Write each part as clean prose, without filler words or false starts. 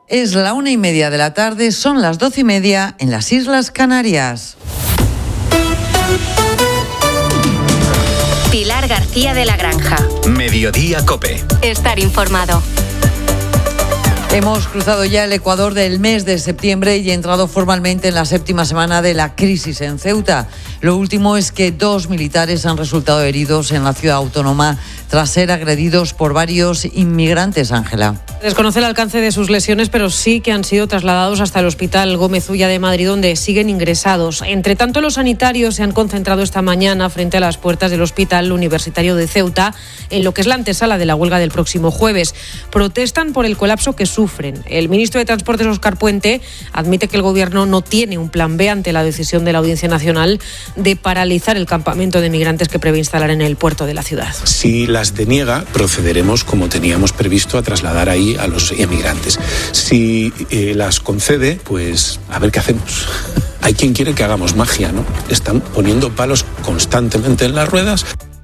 Es la 1:30 de la tarde, son las 12:30 en las Islas Canarias. Pilar García de la Granja. Mediodía COPE. Estar informado. Hemos cruzado ya el Ecuador del mes de septiembre y entrado formalmente en la 7ª semana de la crisis en Ceuta. Lo último es que 2 militares han resultado heridos en la ciudad autónoma tras ser agredidos por varios inmigrantes, Ángela. Desconoce el alcance de sus lesiones, pero sí que han sido trasladados hasta el Hospital Gómez Ulla de Madrid, donde siguen ingresados. Entre tanto, los sanitarios se han concentrado esta mañana frente a las puertas del Hospital Universitario de Ceuta, en lo que es la antesala de la huelga del próximo jueves. Protestan por el colapso que sufren. El ministro de Transportes, Óscar Puente, admite que el Gobierno no tiene un plan B ante la decisión de la Audiencia Nacional de paralizar el campamento de migrantes que prevé instalar en el puerto de la ciudad. Si las deniega, procederemos como teníamos previsto a trasladar ahí a los emigrantes. Si las concede, pues a ver qué hacemos. Hay quien quiere que hagamos magia, ¿no? Están poniendo palos constantemente en las ruedas.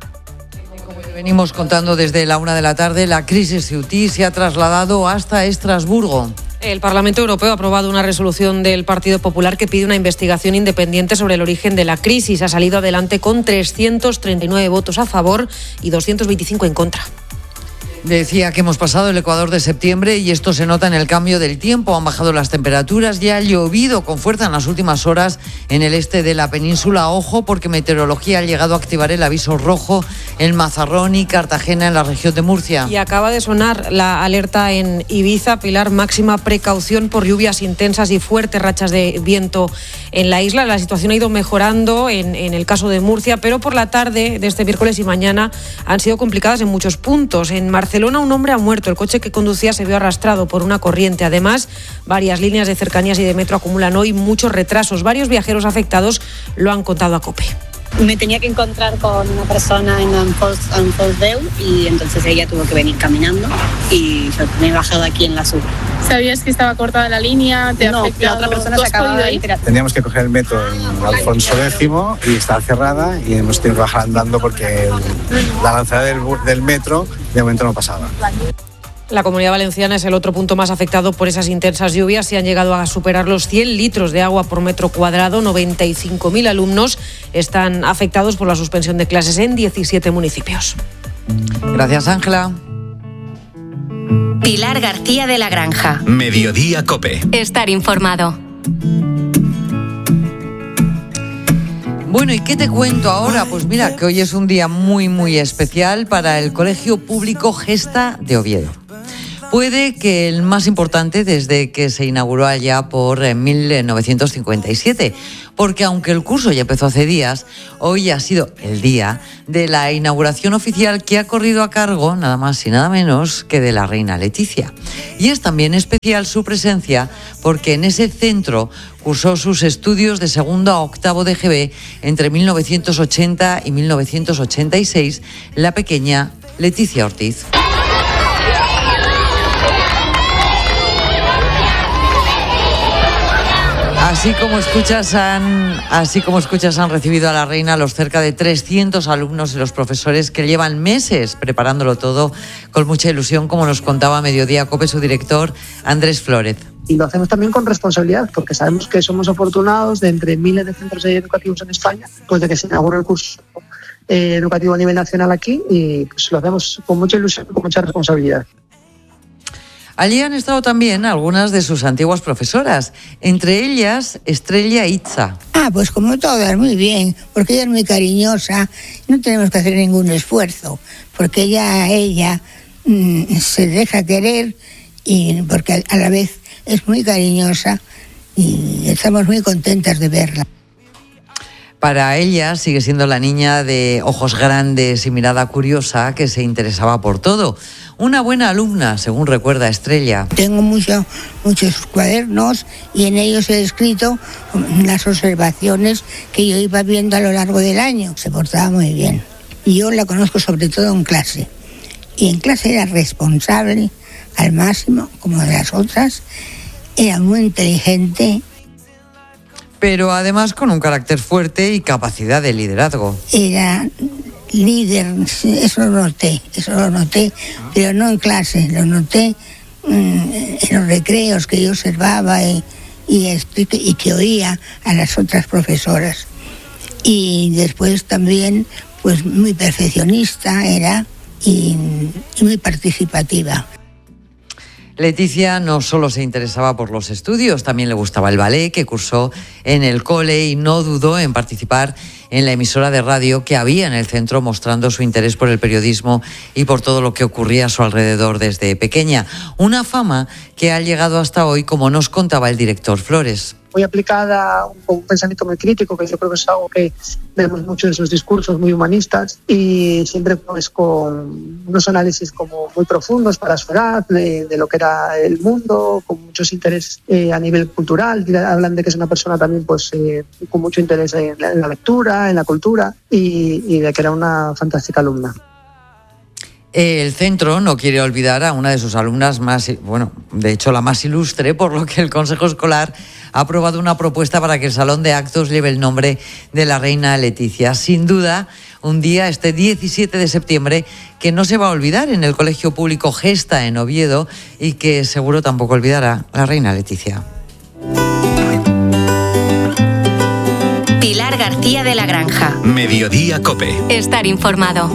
Venimos contando desde la 1 de la tarde, la crisis ceutí se ha trasladado hasta Estrasburgo. El Parlamento Europeo ha aprobado una resolución del Partido Popular que pide una investigación independiente sobre el origen de la crisis. Ha salido adelante con 339 votos a favor y 225 en contra. Decía que hemos pasado el Ecuador de septiembre y esto se nota en el cambio del tiempo. Han bajado las temperaturas y ha llovido con fuerza en las últimas horas en el este de la península. Ojo, porque Meteorología ha llegado a activar el aviso rojo en Mazarrón y Cartagena, en la región de Murcia. Y acaba de sonar la alerta en Ibiza. Pilar, máxima precaución por lluvias intensas y fuertes rachas de viento en la isla. La situación ha ido mejorando en el caso de Murcia, pero por la tarde de este miércoles y mañana han sido complicadas en muchos puntos. En Barcelona, un hombre ha muerto. El coche que conducía se vio arrastrado por una corriente. Además, varias líneas de cercanías y de metro acumulan hoy muchos retrasos. Varios viajeros afectados lo han contado a COPE. Me tenía que encontrar con una persona en Ampoldeu y entonces ella tuvo que venir caminando y me he bajado aquí en la sur. ¿Sabías que estaba cortada la línea? No, la otra persona se acababa de ir. Teníamos que coger el metro en Alfonso X y está cerrada y hemos tenido que bajar andando porque la lanzada del metro de momento no pasaba. La Comunidad Valenciana es el otro punto más afectado por esas intensas lluvias y han llegado a superar los 100 litros de agua por metro cuadrado. 95.000 alumnos están afectados por la suspensión de clases en 17 municipios. Gracias, Ángela. Pilar García de la Granja. Mediodía COPE. Estar informado. Bueno, ¿y qué te cuento ahora? Pues mira, que hoy es un día muy, muy especial para el Colegio Público Gesta de Oviedo. Puede que el más importante desde que se inauguró allá por 1957, porque aunque el curso ya empezó hace días, hoy ha sido el día de la inauguración oficial que ha corrido a cargo nada más y nada menos que de la reina Leticia. Y es también especial su presencia porque en ese centro cursó sus estudios de segundo a octavo de GB entre 1980 y 1986 la pequeña Leticia Ortiz. Así como escuchas han recibido a la reina los cerca de 300 alumnos y los profesores que llevan meses preparándolo todo con mucha ilusión, como nos contaba Mediodía COPE su director Andrés Flórez. Y lo hacemos también con responsabilidad, porque sabemos que somos afortunados de entre miles de centros educativos en España, pues de que se inaugure el curso educativo a nivel nacional aquí, y pues lo hacemos con mucha ilusión y con mucha responsabilidad. Allí han estado también algunas de sus antiguas profesoras, entre ellas Estrella Itza. Pues como todas, muy bien, porque ella es muy cariñosa, no tenemos que hacer ningún esfuerzo, porque ella se deja querer y porque a la vez es muy cariñosa y estamos muy contentas de verla. Para ella sigue siendo la niña de ojos grandes y mirada curiosa que se interesaba por todo. Una buena alumna, según recuerda Estrella. Tengo muchos cuadernos y en ellos he escrito las observaciones que yo iba viendo a lo largo del año. Se portaba muy bien. Y yo la conozco sobre todo en clase. Y en clase era responsable al máximo, como de las otras. Era muy inteligente. Pero además con un carácter fuerte y capacidad de liderazgo. Era líder, eso lo noté, pero no en clase, lo noté en los recreos que yo observaba y que oía a las otras profesoras. Y después también, pues muy perfeccionista era y muy participativa. Leticia no solo se interesaba por los estudios, también le gustaba el ballet, que cursó en el cole, y no dudó en participar en la emisora de radio que había en el centro, mostrando su interés por el periodismo y por todo lo que ocurría a su alrededor desde pequeña. Una fama que ha llegado hasta hoy, como nos contaba el director Flores. Muy aplicada, con un pensamiento muy crítico, que yo creo que es algo que vemos mucho en sus discursos, muy humanistas, y siempre pues con unos análisis como muy profundos para su edad, de lo que era el mundo, con muchos intereses a nivel cultural. Hablan de que es una persona también pues con mucho interés en la lectura, en la cultura, y de que era una fantástica alumna. El centro no quiere olvidar a una de sus alumnas más, de hecho la más ilustre, por lo que el Consejo Escolar ha aprobado una propuesta para que el Salón de Actos lleve el nombre de la reina Leticia. Sin duda, un día, este 17 de septiembre, que no se va a olvidar en el Colegio Público Gesta en Oviedo, y que seguro tampoco olvidará la reina Leticia. Pilar García de la Granja. Mediodía COPE. Estar informado.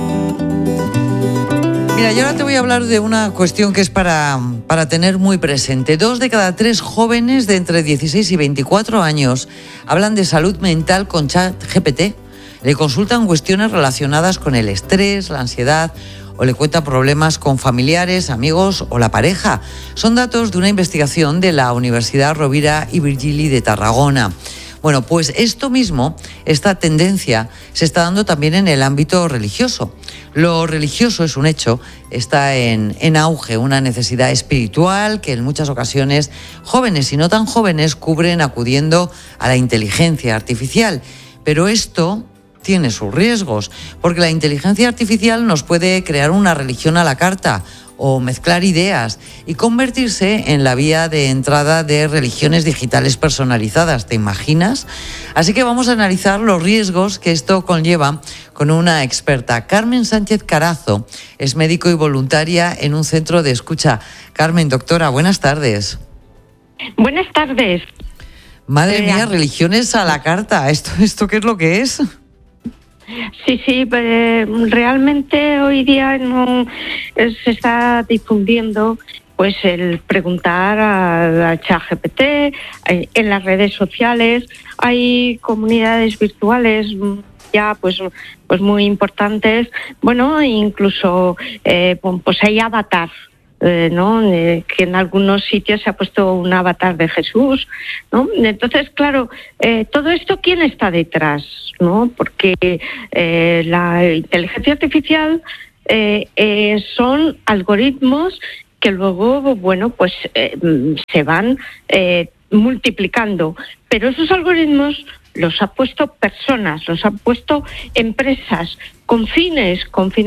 Mira, yo ahora te voy a hablar de una cuestión que es para tener muy presente. 2 de cada 3 jóvenes de entre 16 y 24 años hablan de salud mental con ChatGPT. Le consultan cuestiones relacionadas con el estrés, la ansiedad, o le cuentan problemas con familiares, amigos o la pareja. Son datos de una investigación de la Universidad Rovira i Virgili de Tarragona. Bueno, pues esto mismo, esta tendencia, se está dando también en el ámbito religioso. Lo religioso es un hecho, está en auge, una necesidad espiritual que en muchas ocasiones jóvenes y no tan jóvenes cubren acudiendo a la inteligencia artificial. Pero esto tiene sus riesgos, porque la inteligencia artificial nos puede crear una religión a la carta o mezclar ideas y convertirse en la vía de entrada de religiones digitales personalizadas. ¿Te imaginas? Así que vamos a analizar los riesgos que esto conlleva con una experta. Carmen Sánchez Carazo es médico y voluntaria en un centro de escucha. Carmen, doctora, buenas tardes. Buenas tardes. Madre mía, religiones a la carta. ¿Esto qué es lo que es? Sí, realmente hoy día no se está difundiendo pues el preguntar a ChatGPT en las redes sociales. Hay comunidades virtuales ya pues muy importantes. Bueno, incluso pues hay avatar. Que en algunos sitios se ha puesto un avatar de Jesús, ¿no? Entonces, claro, todo esto, ¿quién está detrás? ¿No? Porque la inteligencia artificial son algoritmos que luego, pues se van multiplicando, pero esos algoritmos los ha puesto personas, los han puesto empresas con fines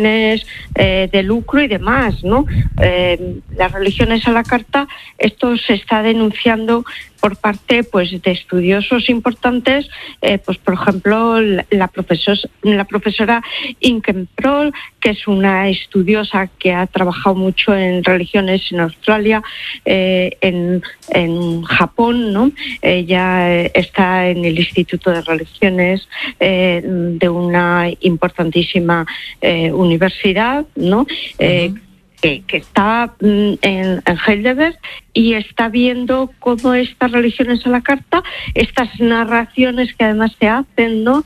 de lucro y demás, ¿no? Las religiones a la carta, esto se está denunciando por parte pues de estudiosos importantes, pues por ejemplo la profesora Inken Prol, que es una estudiosa que ha trabajado mucho en religiones en Australia, en Japón, ¿no? Ella está en el Instituto de Religiones de una importantísima universidad, ¿no? Que está en Heidelberg, y está viendo cómo estas religiones a la carta, estas narraciones que además se hacen, ¿no?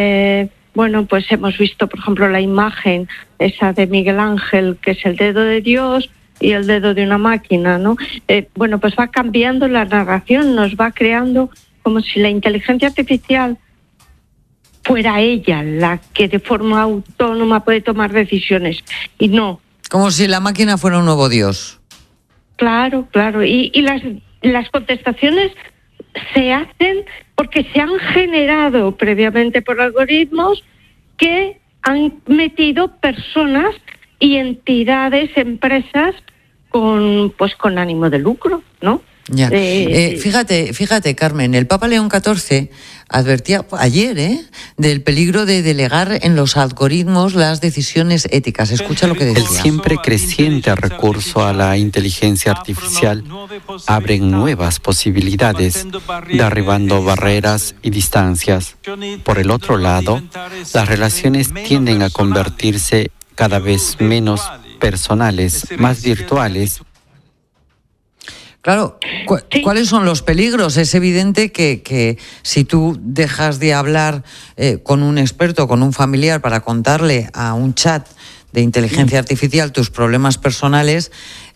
Pues hemos visto, por ejemplo, la imagen esa de Miguel Ángel, que es el dedo de Dios y el dedo de una máquina, ¿no? Pues va cambiando la narración, nos va creando como si la inteligencia artificial fuera ella la que de forma autónoma puede tomar decisiones, y no. Como si la máquina fuera un nuevo Dios. Claro. Y las contestaciones se hacen porque se han generado previamente por algoritmos que han metido personas y entidades, empresas con ánimo de lucro, ¿no? Ya. Fíjate, Carmen, el Papa León XIV advertía ayer del peligro de delegar en los algoritmos las decisiones éticas. Escucha lo que decía. El siempre creciente recurso a la inteligencia artificial abre nuevas posibilidades, derribando barreras y distancias. Por el otro lado, las relaciones tienden a convertirse cada vez menos personales, más virtuales. Claro, ¿cuáles son los peligros? Es evidente que si tú dejas de hablar con un experto, con un familiar, para contarle a un chat de inteligencia artificial tus problemas personales,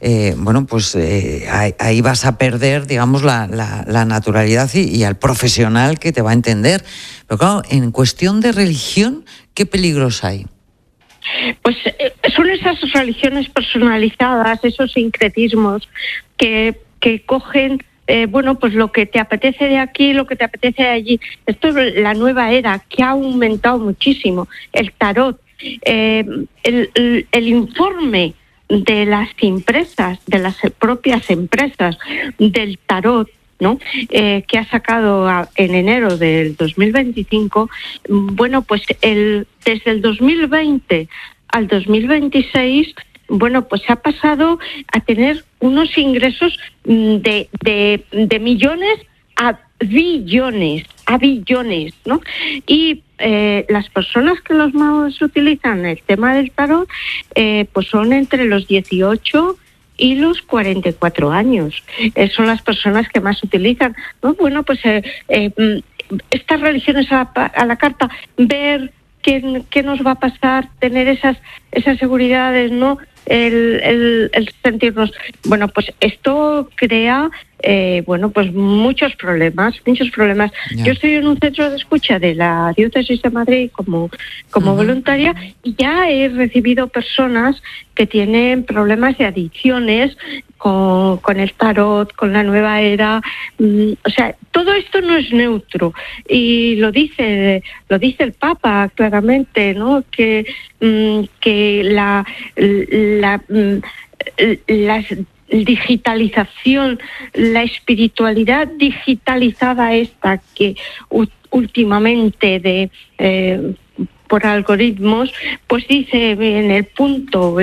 ahí vas a perder, digamos, la naturalidad y al profesional que te va a entender. Pero claro, en cuestión de religión, ¿qué peligros hay? Pues son esas religiones personalizadas, esos sincretismos que cogen, pues lo que te apetece de aquí, lo que te apetece de allí. Esto es la nueva era que ha aumentado muchísimo. El tarot, el informe de las empresas, de las propias empresas del tarot, ¿no? Que ha sacado en enero del 2025, pues desde el 2020 al 2026, pues ha pasado a tener unos ingresos de millones a billones, ¿no? Y las personas que los más utilizan el tema del tarot, pues son entre los 18 y los 44 años. Son las personas que más utilizan, ¿no? Estas religiones a la carta, ver qué nos va a pasar, tener esas seguridades, ¿no? El sentirnos, pues esto crea muchos problemas. Yeah. Yo estoy en un centro de escucha de la Diócesis de Madrid como voluntaria, y ya he recibido personas que tienen problemas de adicciones con el tarot, con la nueva era. O sea, todo esto no es neutro, y lo dice el Papa claramente, ¿no? Que la digitalización, la espiritualidad digitalizada esta que últimamente por algoritmos, pues dice en el punto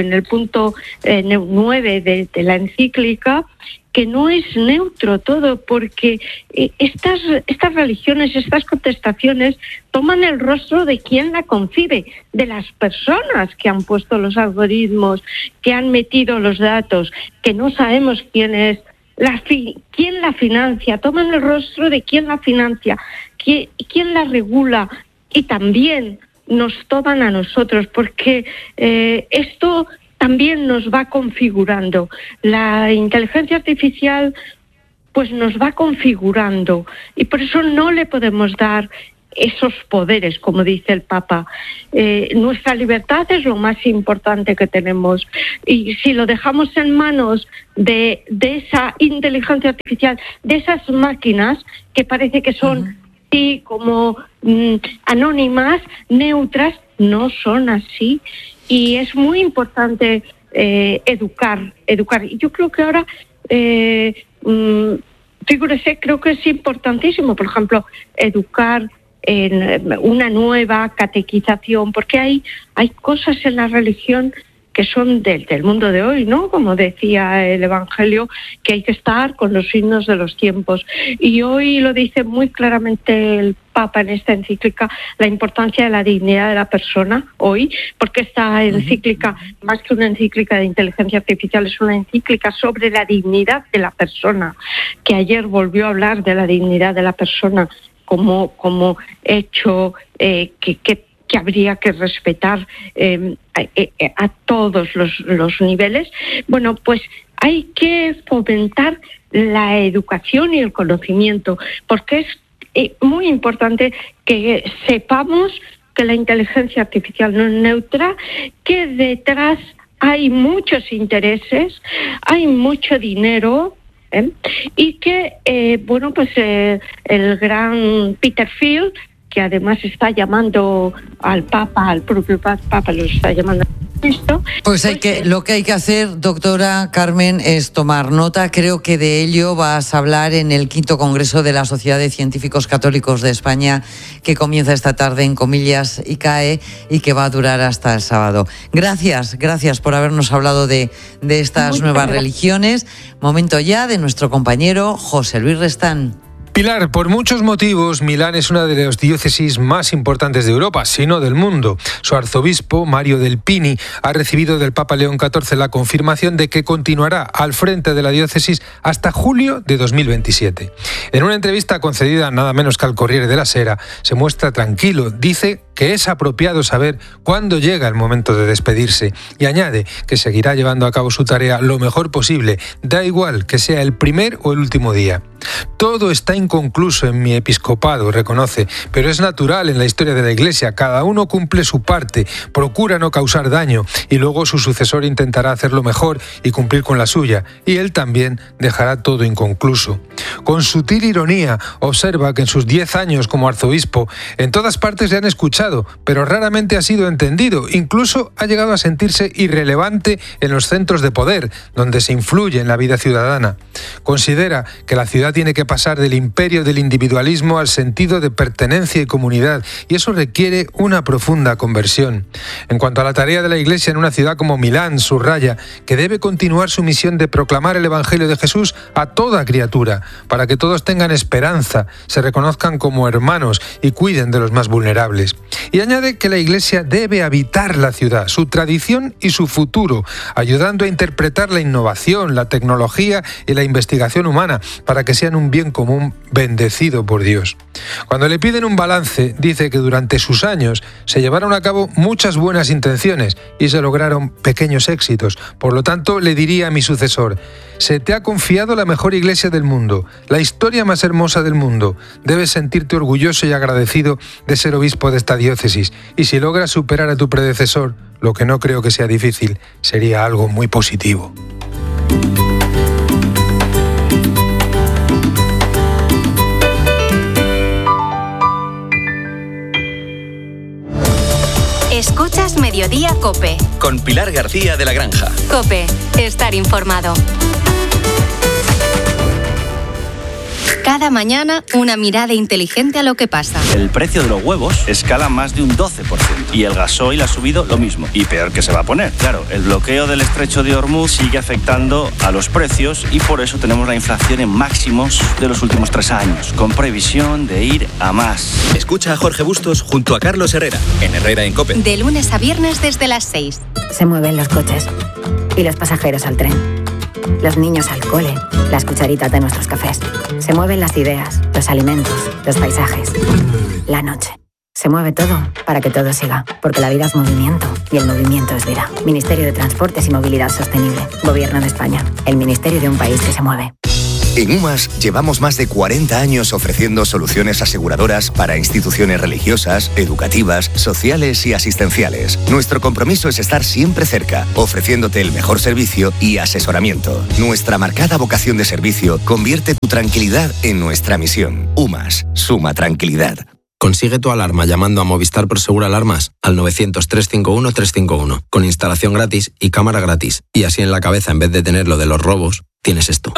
9 de la encíclica que no es neutro todo, porque estas religiones, estas contestaciones toman el rostro de quien la concibe, de las personas que han puesto los algoritmos, que han metido los datos, que no sabemos quién es, quién la financia, toman el rostro de quién la financia, quién la regula, y también nos toman a nosotros, porque esto también nos va configurando. La inteligencia artificial pues nos va configurando, y por eso no le podemos dar esos poderes, como dice el Papa. Nuestra libertad es lo más importante que tenemos, y si lo dejamos en manos de esa inteligencia artificial, de esas máquinas que parece que son sí, como anónimas, neutras, no son así. Y es muy importante educar. Y yo creo que ahora, figúrese, creo que es importantísimo, por ejemplo, educar en una nueva catequización, porque hay cosas en la religión que son del mundo de hoy, ¿no? Como decía el Evangelio, que hay que estar con los signos de los tiempos. Y hoy lo dice muy claramente el Papa en esta encíclica, la importancia de la dignidad de la persona hoy, porque esta encíclica, más que una encíclica de inteligencia artificial, es una encíclica sobre la dignidad de la persona, que ayer volvió a hablar de la dignidad de la persona como hecho que habría que respetar a todos los niveles. Pues hay que fomentar la educación y el conocimiento, porque es muy importante que sepamos que la inteligencia artificial no es neutra, que detrás hay muchos intereses, hay mucho dinero, y que el gran Peter Thiel que además está llamando al Papa, al propio Papa lo está llamando. Pues lo que hay que hacer, doctora Carmen, es tomar nota. Creo que de ello vas a hablar en el 5º Congreso de la Sociedad de Científicos Católicos de España, que comienza esta tarde en Comillas y CAE y que va a durar hasta el sábado. Gracias por habernos hablado de estas nuevas religiones. Momento ya de nuestro compañero José Luis Restán. Pilar, por muchos motivos, Milán es una de las diócesis más importantes de Europa, si no del mundo. Su arzobispo, Mario Del Pini, ha recibido del Papa León XIV la confirmación de que continuará al frente de la diócesis hasta julio de 2027. En una entrevista concedida nada menos que al Corriere della Sera, se muestra tranquilo, dice que es apropiado saber cuándo llega el momento de despedirse y añade que seguirá llevando a cabo su tarea lo mejor posible, da igual que sea el primer o el último día. Todo está inconcluso en mi episcopado, reconoce, pero es natural en la historia de la Iglesia. Cada uno cumple su parte, procura no causar daño y luego su sucesor intentará hacerlo mejor y cumplir con la suya, y él también dejará todo inconcluso. Con sutil ironía observa que en sus 10 años como arzobispo en todas partes le han escuchado, pero raramente ha sido entendido, incluso ha llegado a sentirse irrelevante en los centros de poder, donde se influye en la vida ciudadana. Considera que la ciudad tiene que pasar del imperio del individualismo al sentido de pertenencia y comunidad, y eso requiere una profunda conversión. En cuanto a la tarea de la Iglesia en una ciudad como Milán, subraya que debe continuar su misión de proclamar el Evangelio de Jesús a toda criatura, para que todos tengan esperanza, se reconozcan como hermanos y cuiden de los más vulnerables. Y añade que la Iglesia debe habitar la ciudad, su tradición y su futuro, ayudando a interpretar la innovación, la tecnología y la investigación humana, para que sean un bien común bendecido por Dios. Cuando le piden un balance, dice que durante sus años se llevaron a cabo muchas buenas intenciones y se lograron pequeños éxitos. Por lo tanto, le diría a mi sucesor: se te ha confiado la mejor iglesia del mundo, la historia más hermosa del mundo. Debes sentirte orgulloso y agradecido de ser obispo de esta diócesis, y si logras superar a tu predecesor, lo que no creo que sea difícil, sería algo muy positivo. Escuchas Mediodía COPE. Con Pilar García de la Granja. COPE, estar informado. Cada mañana, una mirada inteligente a lo que pasa. El precio de los huevos escala más de un 12%. Y el gasoil ha subido lo mismo. Y peor que se va a poner. Claro, el bloqueo del estrecho de Hormuz sigue afectando a los precios y por eso tenemos la inflación en máximos de los últimos 3 años, con previsión de ir a más. Escucha a Jorge Bustos junto a Carlos Herrera, en Herrera en COPE. De lunes a viernes desde las 6. Se mueven los coches y los pasajeros al tren. Los niños al cole, las cucharitas de nuestros cafés. Se mueven las ideas, los alimentos, los paisajes. La noche. Se mueve todo para que todo siga, porque la vida es movimiento y el movimiento es vida. Ministerio de Transportes y Movilidad Sostenible. Gobierno de España. El ministerio de un país que se mueve. En UMAS llevamos más de 40 años ofreciendo soluciones aseguradoras para instituciones religiosas, educativas, sociales y asistenciales. Nuestro compromiso es estar siempre cerca, ofreciéndote el mejor servicio y asesoramiento. Nuestra marcada vocación de servicio convierte tu tranquilidad en nuestra misión. UMAS, suma tranquilidad. Consigue tu alarma llamando a Movistar Prosegur Alarmas al 900-351-351, con instalación gratis y cámara gratis. Y así en la cabeza, en vez de tener lo de los robos, tienes esto.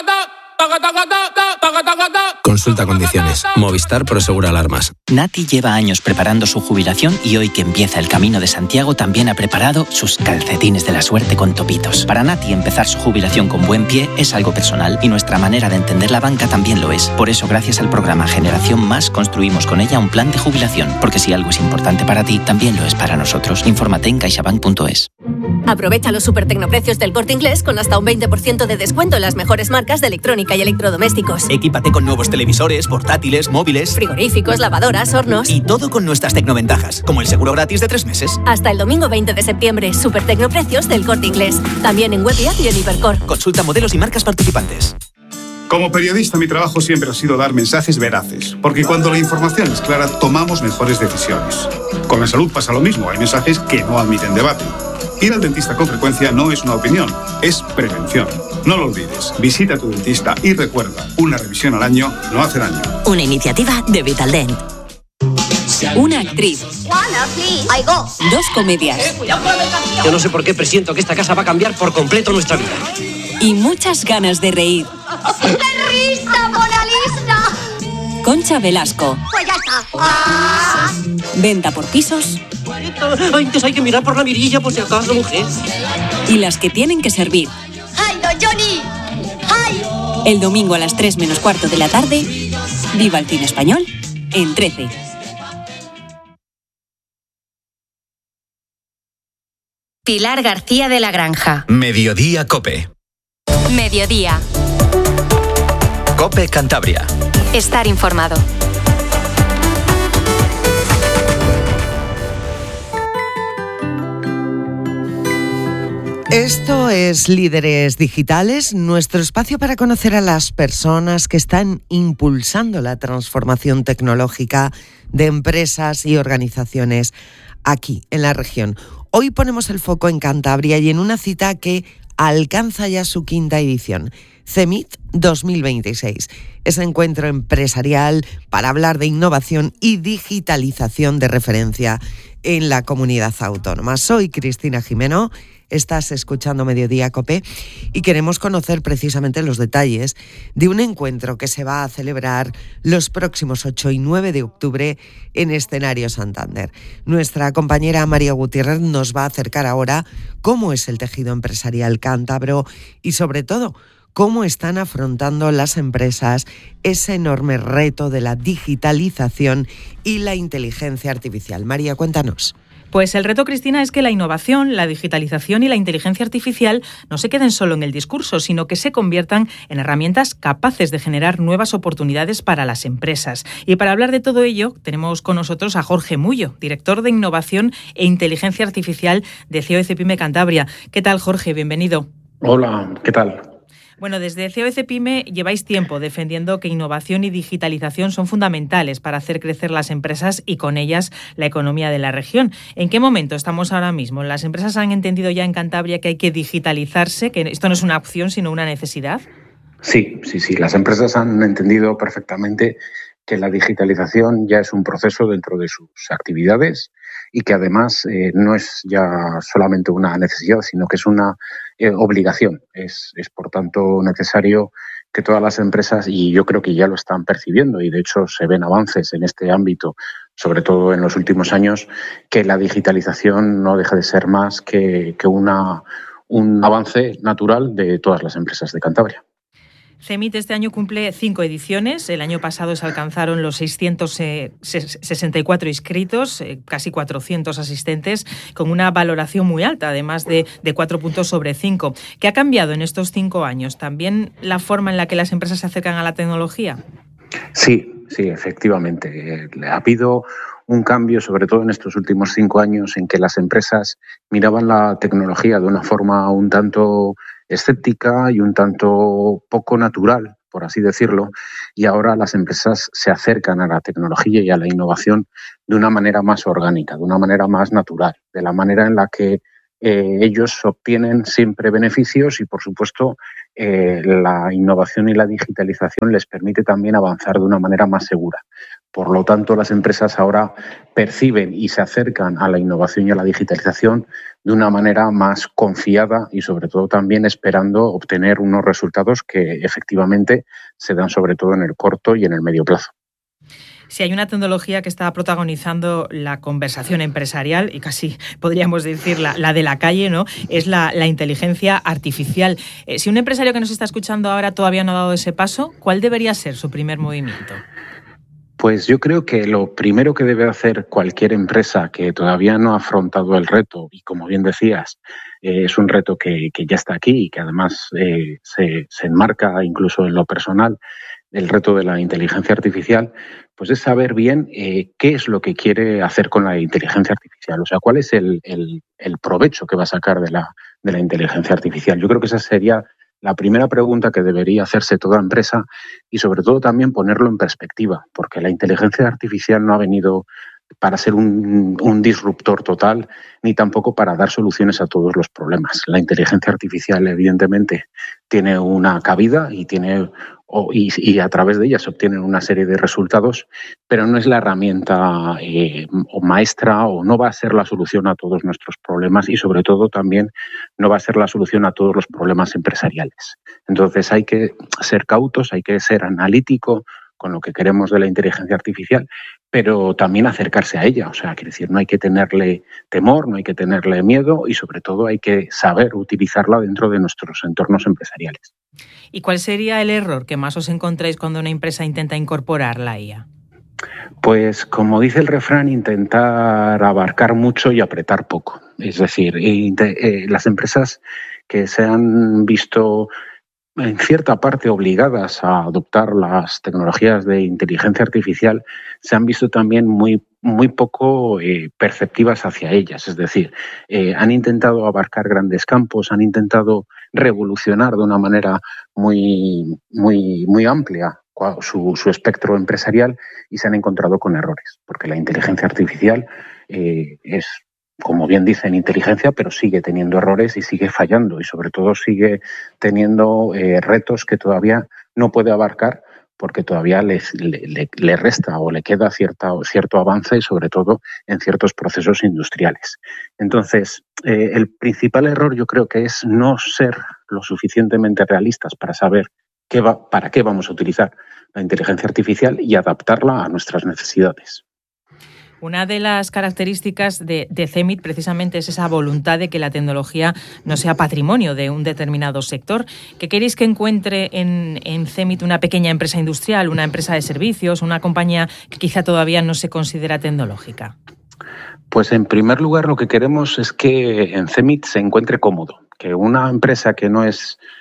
Consulta condiciones. Movistar Prosegur Alarmas. Nati lleva años preparando su jubilación y hoy que empieza el Camino de Santiago también ha preparado sus calcetines de la suerte con topitos. Para Nati empezar su jubilación con buen pie es algo personal y nuestra manera de entender la banca también lo es. Por eso, gracias al programa Generación Más, construimos con ella un plan de jubilación. Porque si algo es importante para ti, también lo es para nosotros. Infórmate en caixabank.es. Aprovecha los supertecnoprecios del Corte Inglés con hasta un 20% de descuento en las mejores marcas de electrónica y electrodomésticos. Equípate con nuevos televisores, portátiles, móviles, frigoríficos, lavadoras, hornos. Y todo con nuestras tecnoventajas, como el seguro gratis de 3 meses. Hasta el domingo 20 de septiembre, supertecnoprecios del Corte Inglés. También en web y app y en Hipercor. Consulta modelos y marcas participantes. Como periodista, mi trabajo siempre ha sido dar mensajes veraces, porque cuando la información es clara, tomamos mejores decisiones. Con la salud pasa lo mismo, hay mensajes que no admiten debate. Ir al dentista con frecuencia no es una opinión, es prevención. No lo olvides, visita a tu dentista y recuerda, una revisión al año no hace daño. Una iniciativa de Vitaldent. Una actriz. 2 comedias. Yo no sé por qué presiento que esta casa va a cambiar por completo nuestra vida. Y muchas ganas de reír. ¡Risa, Mona Lisa! Concha Velasco. Pues ya está. Venta por pisos. Antes hay que mirar por la mirilla por si acaso, mujer. Y las que tienen que servir. ¡Ay, no, Johnny! ¡Ay! El domingo a las 3 menos cuarto de la tarde. Viva el cine español en 13. Pilar García de la Granja. Mediodía Cope. Mediodía. Cope Cantabria. Estar informado. Esto es Líderes Digitales, nuestro espacio para conocer a las personas que están impulsando la transformación tecnológica de empresas y organizaciones aquí en la región. Hoy ponemos el foco en Cantabria y en una cita que alcanza ya su 5ª edición, CEMIT 2026. Ese encuentro empresarial para hablar de innovación y digitalización de referencia en la comunidad autónoma. Soy Cristina Jimeno. Estás escuchando Mediodía Cope y queremos conocer precisamente los detalles de un encuentro que se va a celebrar los próximos 8 y 9 de octubre en Escenario Santander. Nuestra compañera María Gutiérrez nos va a acercar ahora cómo es el tejido empresarial cántabro y sobre todo cómo están afrontando las empresas ese enorme reto de la digitalización y la inteligencia artificial. María, cuéntanos. Pues el reto, Cristina, es que la innovación, la digitalización y la inteligencia artificial no se queden solo en el discurso, sino que se conviertan en herramientas capaces de generar nuevas oportunidades para las empresas. Y para hablar de todo ello, tenemos con nosotros a Jorge Mullo, director de Innovación e Inteligencia Artificial de COE-CEPIME Cantabria. ¿Qué tal, Jorge? Bienvenido. Hola, ¿qué tal? Bueno, desde COE-CEPIME lleváis tiempo defendiendo que innovación y digitalización son fundamentales para hacer crecer las empresas y con ellas la economía de la región. ¿En qué momento estamos ahora mismo? ¿Las empresas han entendido ya en Cantabria que hay que digitalizarse, que esto no es una opción sino una necesidad? Sí. Las empresas han entendido perfectamente que la digitalización ya es un proceso dentro de sus actividades y que además no es ya solamente una necesidad, sino que es una obligación. Es por tanto necesario que todas las empresas, y yo creo que ya lo están percibiendo, y de hecho se ven avances en este ámbito, sobre todo en los últimos años, que la digitalización no deja de ser más que un avance natural de todas las empresas de Cantabria. CEMIT este año cumple 5 ediciones. El año pasado se alcanzaron los 664 inscritos, casi 400 asistentes, con una valoración muy alta, además de 4 puntos sobre 5. ¿Qué ha cambiado en estos 5 años? ¿También la forma en la que las empresas se acercan a la tecnología? Sí, efectivamente. Ha habido un cambio, sobre todo en estos últimos 5 años, en que las empresas miraban la tecnología de una forma un tanto escéptica y un tanto poco natural, por así decirlo, y ahora las empresas se acercan a la tecnología y a la innovación de una manera más orgánica, de una manera más natural, de la manera en la que ellos obtienen siempre beneficios y, por supuesto, la innovación y la digitalización les permite también avanzar de una manera más segura. Por lo tanto, las empresas ahora perciben y se acercan a la innovación y a la digitalización de una manera más confiada y, sobre todo, también esperando obtener unos resultados que efectivamente se dan sobre todo en el corto y en el medio plazo. Si hay una tecnología que está protagonizando la conversación empresarial, y casi podríamos decir la de la calle, ¿no?, es la inteligencia artificial. Si un empresario que nos está escuchando ahora todavía no ha dado ese paso, ¿cuál debería ser su primer movimiento? Pues yo creo que lo primero que debe hacer cualquier empresa que todavía no ha afrontado el reto, y como bien decías, es un reto que ya está aquí y que además se enmarca incluso en lo personal, el reto de la inteligencia artificial, pues es saber bien qué es lo que quiere hacer con la inteligencia artificial, o sea, cuál es el provecho que va a sacar de la inteligencia artificial. Yo creo que esa sería la primera pregunta que debería hacerse toda empresa y sobre todo también ponerlo en perspectiva, porque la inteligencia artificial no ha venido para ser un disruptor total, ni tampoco para dar soluciones a todos los problemas. La inteligencia artificial, evidentemente, tiene una cabida y a través de ella se obtienen una serie de resultados, pero no es la herramienta maestra, o no va a ser la solución a todos nuestros problemas, y sobre todo también no va a ser la solución a todos los problemas empresariales. Entonces hay que ser cautos, hay que ser analítico con lo que queremos de la inteligencia artificial, pero también acercarse a ella. O sea, quiero decir, no hay que tenerle temor, no hay que tenerle miedo, y sobre todo hay que saber utilizarla dentro de nuestros entornos empresariales. ¿Y cuál sería el error que más os encontráis cuando una empresa intenta incorporar la IA? Pues, como dice el refrán, intentar abarcar mucho y apretar poco. Es decir, las empresas que se han visto en cierta parte obligadas a adoptar las tecnologías de inteligencia artificial se han visto también muy poco perceptivas hacia ellas. Es decir, han intentado abarcar grandes campos, han intentado revolucionar de una manera muy amplia su espectro empresarial, y se han encontrado con errores, porque la inteligencia artificial es, como bien dicen, inteligencia, pero sigue teniendo errores y sigue fallando, y sobre todo sigue teniendo retos que todavía no puede abarcar, porque todavía le resta o le queda cierto avance, sobre todo en ciertos procesos industriales. Entonces, el principal error yo creo que es no ser lo suficientemente realistas para saber para qué vamos a utilizar la inteligencia artificial y adaptarla a nuestras necesidades. Una de las características de CEMIT precisamente es esa voluntad de que la tecnología no sea patrimonio de un determinado sector. ¿Qué queréis que encuentre en CEMIT una pequeña empresa industrial, una empresa de servicios, una compañía que quizá todavía no se considera tecnológica? Pues en primer lugar lo que queremos es que en CEMIT se encuentre cómodo, que una empresa que no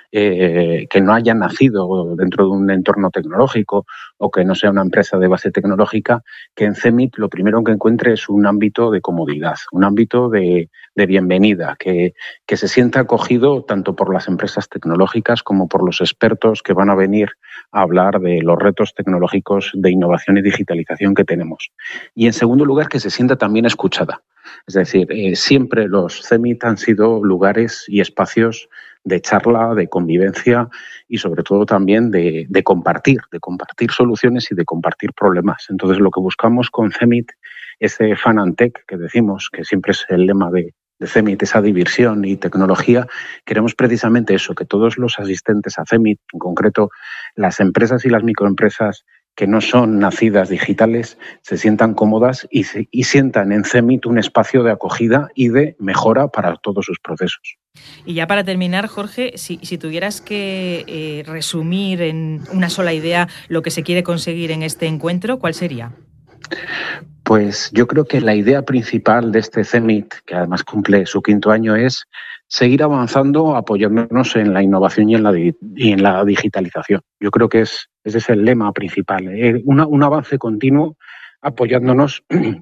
haya nacido dentro de un entorno tecnológico, o que no sea una empresa de base tecnológica, que en CEMIT lo primero que encuentre es un ámbito de comodidad, un ámbito de bienvenida, que se sienta acogido tanto por las empresas tecnológicas como por los expertos que van a venir a hablar de los retos tecnológicos de innovación y digitalización que tenemos. Y en segundo lugar, que se sienta también escuchada. Es decir, siempre los CEMIT han sido lugares y espacios de charla, de convivencia y sobre todo también de compartir soluciones y de compartir problemas. Entonces, lo que buscamos con CEMIT, ese Fun and Tech que decimos, que siempre es el lema de CEMIT, esa diversión y tecnología, queremos precisamente eso, que todos los asistentes a CEMIT, en concreto las empresas y las microempresas que no son nacidas digitales, se sientan cómodas y sientan en CEMIT un espacio de acogida y de mejora para todos sus procesos. Y ya para terminar, Jorge, si tuvieras que resumir en una sola idea lo que se quiere conseguir en este encuentro, ¿cuál sería? Pues yo creo que la idea principal de este CEMIT, que además cumple su 5º año, es seguir avanzando apoyándonos en la innovación y en la digitalización. Yo creo que ese es el lema principal, un avance continuo apoyándonos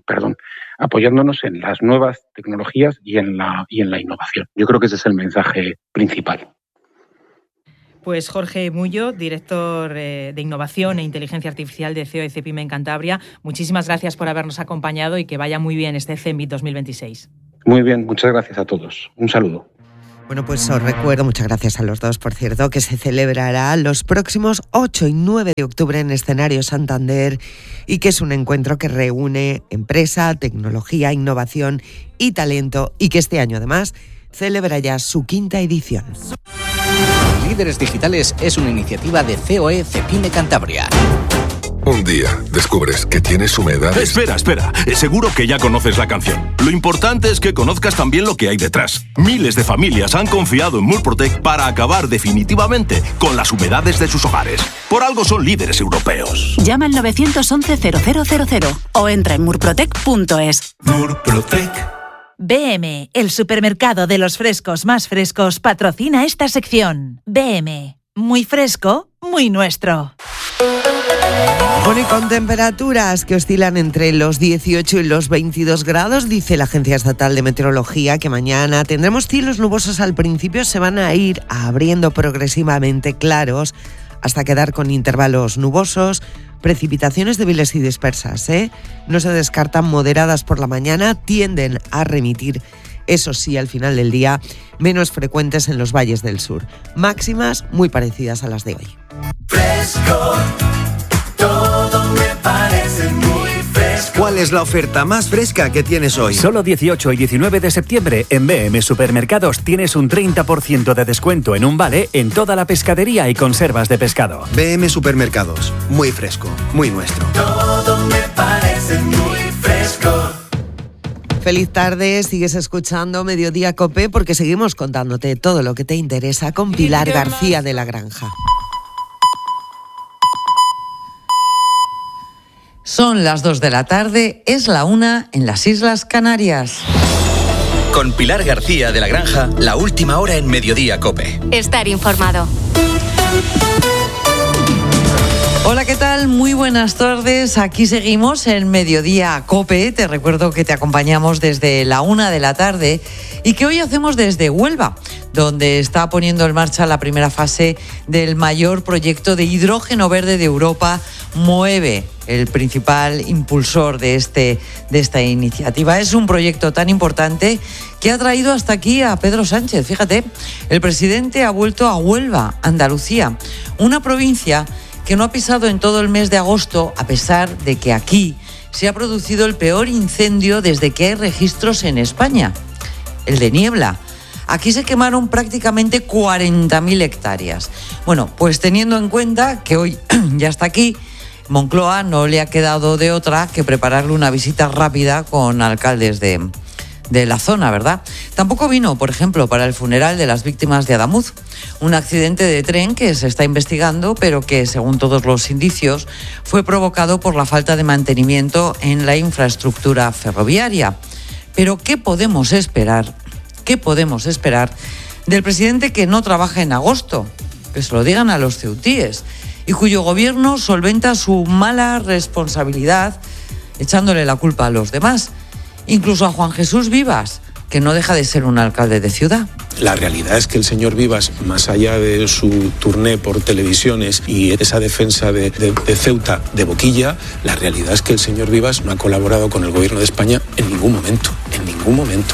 en las nuevas tecnologías y en la innovación. Yo creo que ese es el mensaje principal. Pues Jorge Mullo, director de Innovación e Inteligencia Artificial de CEO de Cepime en Cantabria, muchísimas gracias por habernos acompañado y que vaya muy bien este CEMIT 2026. Muy bien, muchas gracias a todos. Un saludo. Bueno, pues os recuerdo, muchas gracias a los dos, por cierto, que se celebrará los próximos 8 y 9 de octubre en Escenario Santander, y que es un encuentro que reúne empresa, tecnología, innovación y talento, y que este año además celebra ya su 5ª edición. Líderes Digitales es una iniciativa de COE Cepime Cantabria. Un día descubres que tienes humedades. Espera. Seguro que ya conoces la canción. Lo importante es que conozcas también lo que hay detrás. Miles de familias han confiado en Murprotec para acabar definitivamente con las humedades de sus hogares. Por algo son líderes europeos. Llama al 911-0000 o entra en murprotec.es. Murprotec. BM, el supermercado de los frescos más frescos, patrocina esta sección. BM, muy fresco, muy nuestro. Bueno, y con temperaturas que oscilan entre los 18 y los 22 grados, dice la Agencia Estatal de Meteorología que mañana tendremos cielos nubosos al principio, se van a ir abriendo progresivamente claros hasta quedar con intervalos nubosos, precipitaciones débiles y dispersas, No se descartan moderadas por la mañana, tienden a remitir, eso sí, al final del día, menos frecuentes en los valles del sur. Máximas muy parecidas a las de hoy. Fresco, todo me parece muy fresco. ¿Cuál es la oferta más fresca que tienes hoy? Solo 18 y 19 de septiembre en BM Supermercados tienes un 30% de descuento en un vale en toda la pescadería y conservas de pescado. BM Supermercados, muy fresco, muy nuestro. Todo me parece muy fresco. Feliz tarde, sigues escuchando Mediodía COPE porque seguimos contándote todo lo que te interesa con Pilar García de la Granja. Son las 2 de la tarde, es la 1 en las Islas Canarias. Con Pilar García de la Granja, la última hora en Mediodía COPE. Estar informado. Hola, ¿qué tal? Muy buenas tardes. Aquí seguimos en Mediodía COPE. Te recuerdo que te acompañamos desde la 1 de la tarde y que hoy hacemos desde Huelva, donde está poniendo en marcha la primera fase del mayor proyecto de hidrógeno verde de Europa, MOEVE, el principal impulsor de esta iniciativa. Es un proyecto tan importante que ha traído hasta aquí a Pedro Sánchez. Fíjate, el presidente ha vuelto a Huelva, Andalucía, una provincia que no ha pisado en todo el mes de agosto, a pesar de que aquí se ha producido el peor incendio desde que hay registros en España, el de Niebla. Aquí se quemaron prácticamente 40.000 hectáreas. Bueno, pues teniendo en cuenta que hoy ya está aquí, Moncloa no le ha quedado de otra que prepararle una visita rápida con alcaldes de la zona, ¿verdad? Tampoco vino, por ejemplo, para el funeral de las víctimas de Adamuz, un accidente de tren que se está investigando, pero que, según todos los indicios, fue provocado por la falta de mantenimiento en la infraestructura ferroviaria. Pero ¿qué podemos esperar? ¿Qué podemos esperar del presidente que no trabaja en agosto? Que se lo digan a los ceutíes, y cuyo gobierno solventa su mala responsabilidad echándole la culpa a los demás. Incluso a Juan Jesús Vivas, que no deja de ser un alcalde de ciudad. La realidad es que el señor Vivas, más allá de su turné por televisiones y esa defensa de Ceuta de boquilla, la realidad es que el señor Vivas no ha colaborado con el gobierno de España en ningún momento, en ningún momento.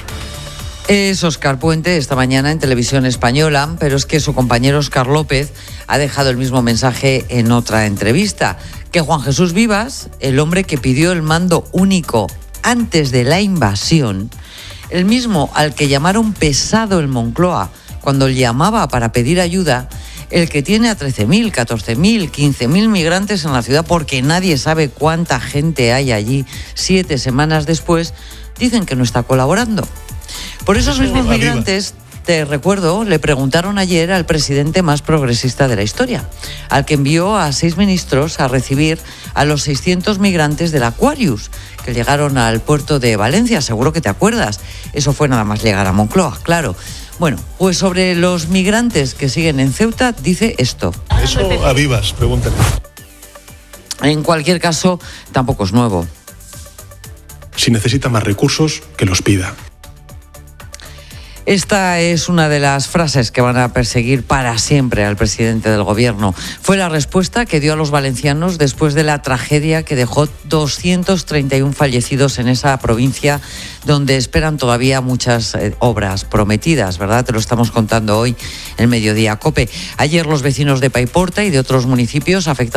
Es Óscar Puente esta mañana en Televisión Española, pero es que su compañero Óscar López ha dejado el mismo mensaje en otra entrevista, que Juan Jesús Vivas, el hombre que pidió el mando único antes de la invasión, el mismo al que llamaron pesado en Moncloa cuando llamaba para pedir ayuda, el que tiene a 13.000, 14.000, 15.000 migrantes en la ciudad porque nadie sabe cuánta gente hay allí 7 semanas después, dicen que no está colaborando. Por esos mismos migrantes, te recuerdo, le preguntaron ayer al presidente más progresista de la historia, al que envió a 6 ministros a recibir a los 600 migrantes del Aquarius, que llegaron al puerto de Valencia, seguro que te acuerdas. Eso fue nada más llegar a Moncloa, claro. Bueno, pues sobre los migrantes que siguen en Ceuta, dice esto. Eso a Vivas, pregúntale. En cualquier caso, tampoco es nuevo. Si necesita más recursos, que los pida. Esta es una de las frases que van a perseguir para siempre al presidente del gobierno. Fue la respuesta que dio a los valencianos después de la tragedia que dejó 231 fallecidos en esa provincia donde esperan todavía muchas obras prometidas, ¿verdad? Te lo estamos contando hoy en Mediodía COPE. Ayer los vecinos de Paiporta y de otros municipios afectados